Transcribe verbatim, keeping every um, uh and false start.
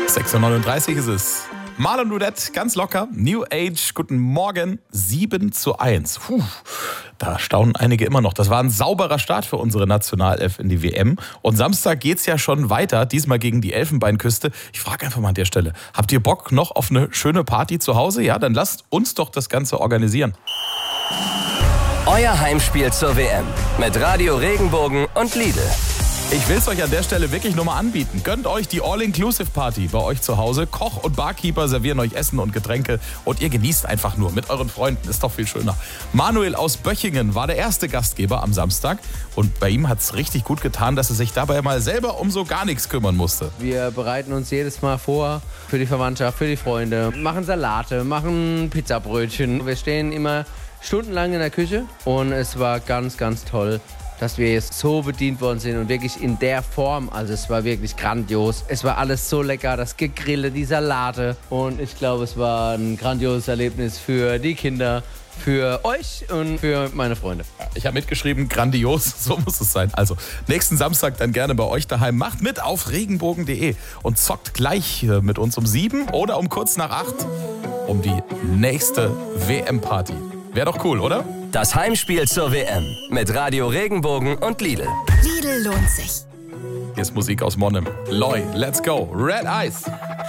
sechs Uhr neununddreißig ist es. Marlon Dudette, ganz locker. New Age, guten Morgen. sieben zu eins. Puh, da staunen einige immer noch. Das war ein sauberer Start für unsere Nationalelf in die W M. Und Samstag geht's ja schon weiter, diesmal gegen die Elfenbeinküste. Ich frage einfach mal an der Stelle, habt ihr Bock noch auf eine schöne Party zu Hause? Ja, dann lasst uns doch das Ganze organisieren. Euer Heimspiel zur W M mit Radio Regenbogen und Lidl. Ich will es euch an der Stelle wirklich nur mal anbieten. Gönnt euch die All-Inclusive-Party bei euch zu Hause. Koch und Barkeeper servieren euch Essen und Getränke und ihr genießt einfach nur mit euren Freunden. Ist doch viel schöner. Manuel aus Böchingen war der erste Gastgeber am Samstag und bei ihm hat es richtig gut getan, dass er sich dabei mal selber um so gar nichts kümmern musste. Wir bereiten uns jedes Mal vor für die Verwandtschaft, für die Freunde, machen Salate, machen Pizzabrötchen. Wir stehen immer stundenlang in der Küche und es war ganz, ganz toll, dass wir jetzt so bedient worden sind und wirklich in der Form, also es war wirklich grandios. Es war alles so lecker, das Gegrille, die Salate und ich glaube, es war ein grandioses Erlebnis für die Kinder, für euch und für meine Freunde. Ich habe mitgeschrieben, grandios, so muss es sein. Also nächsten Samstag dann gerne bei euch daheim. Macht mit auf regenbogen punkt de und zockt gleich mit uns um sieben oder um kurz nach acht um die nächste W M-Party. Wäre doch cool, oder? Das Heimspiel zur W M mit Radio Regenbogen und Lidl. Lidl lohnt sich. Hier ist Musik aus Monnem. Loi, let's go. Red Eyes.